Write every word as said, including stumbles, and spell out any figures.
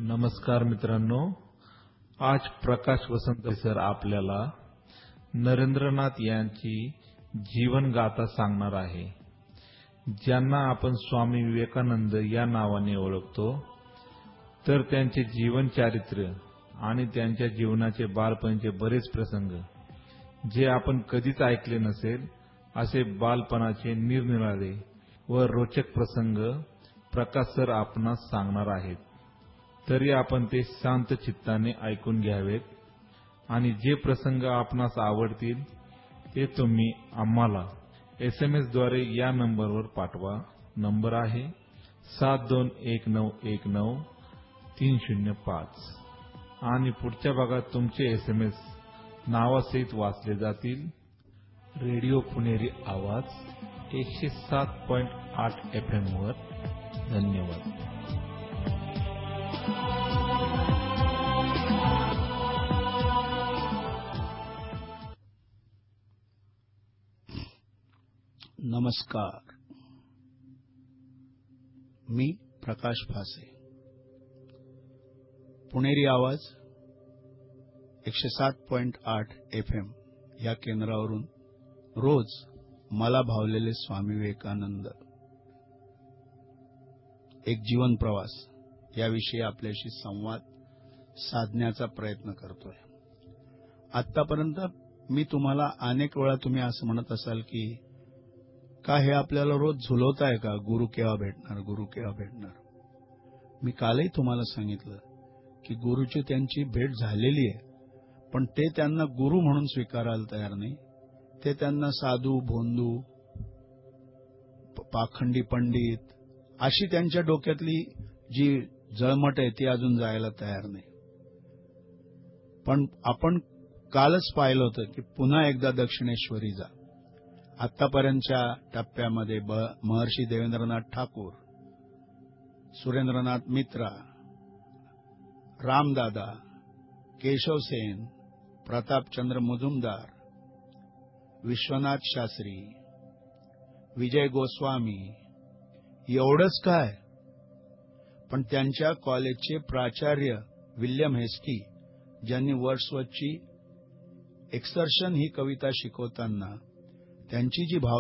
नमस्कार मित्रांनो, आज प्रकाश वसंत सर आपल्याला नरेंद्रनाथ यांची जीवन गाथा सांगणार आहे, ज्यांना आपण स्वामी विवेकानंद या नावाने ओळखतो। तर त्यांचे जीवन चारित्र्य आणि त्यांच्या जीवनाचे बालपणीचे बरेच प्रसंग जे आपण कधीच ऐकले नसेल असे बालपणाचे निरनिराळे व रोचक प्रसंग प्रकाश सर आपणास सांगणार आहेत। तरी आपण ते शांत चित्ताने ऐकून घ्यावेत आणि जे प्रसंग आपणास आवडतील ते तुम्ही आम्हाला एसएमएस द्वारे या नंबरवर पाठवा। नंबर आहे सात दोन एक नऊ एक नऊ तीन शून्य पाच आणि पुढच्या भागात तुमचे एसएमएस नावासहित वाचले जातील। रेडिओ पुणेरी आवाज एकशे सात पॉइंट आठ एफ एम वर। धन्यवाद। नमस्कार, मी प्रकाश फासे। पुणेरी आवाज एकशे सात पॉइंट आठ एफ एम या केंद्रावरून रोज मला भावलेले स्वामी विवेकानंद एक जीवन प्रवास याविषयी आपल्याशी संवाद साधण्याचा प्रयत्न करतोय। आतापर्यंत मी तुम्हाला अनेक वेळा तुम्ही असं म्हणत असाल की का हे आपल्याला रोज झुलवताय का, गुरु केव्हा भेटणार गुरु केव्हा भेटणार। मी कालही तुम्हाला सांगितलं की गुरुची त्यांची भेट झालेली आहे, पण ते त्यांना गुरु म्हणून स्वीकारायला तयार नाही। ते त्यांना साधू, भोंदू, पाखंडी पंडित अशी त्यांच्या डोक्यातली जी जळमट आहे ती अजून जायला तयार नाही। पण आपण कालच पाहिलं होतं की पुन्हा एकदा दक्षिणेश्वरी जा। आतापर्यंतच्या टप्प्यामध्ये महर्षी देवेंद्रनाथ ठाकूर, सुरेंद्रनाथ मित्रा, रामदादा, केशवसेन, प्रतापचंद्र मुजुमदार, विश्वनाथ शास्त्री, विजय गोस्वामी, एवढंच काय, पण त्यांच्या कॉलेजचे प्राचार्य विल्यम हेस्टी, ज्यांनी वर्ड्सवर्थची एक्सर्शन ही कविता शिकवताना त्यांची जी भाव